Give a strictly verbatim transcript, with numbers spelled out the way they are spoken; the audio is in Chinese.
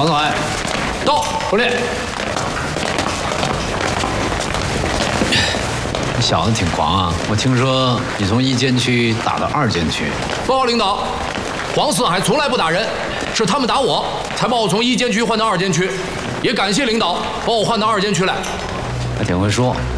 黄总哎，到，回来。你小子挺狂啊！我听说你从一监区打到二监区。 报告领导，黄四海从来不打人，是他们打我，才把我从一监区换到二监区。也感谢领导把我换到二监区来。 还挺会说。